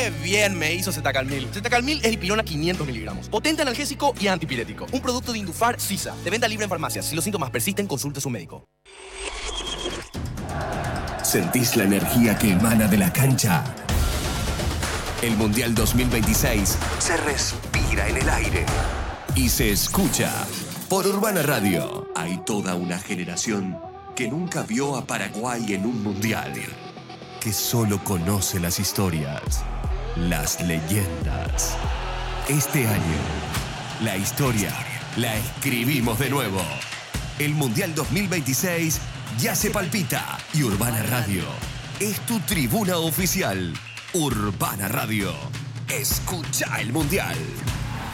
bien me hizo Zetacalmil. Zetacalmil es dipirona 500 miligramos. Potente analgésico y antipirético. Un producto de Indufar Sisa. De venta libre en farmacias. Si los síntomas persisten, consulte a su médico. ¿Sentís la energía que emana de la cancha? El Mundial 2026 se respira en el aire y se escucha por Urbana Radio. Hay toda una generación que nunca vio a Paraguay en un Mundial, que solo conoce las historias, las leyendas. Este año, la historia la escribimos de nuevo. El Mundial 2026 ya se palpita y Urbana Radio es tu tribuna oficial. Urbana Radio. Escucha el Mundial.